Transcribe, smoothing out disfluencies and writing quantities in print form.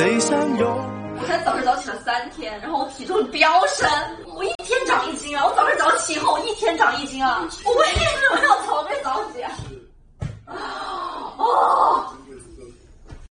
泪相拥。 我才早睡早起了3天，然后我体重飙升，我1天长1斤啊！我早睡早起以后1天长1斤啊！我为什么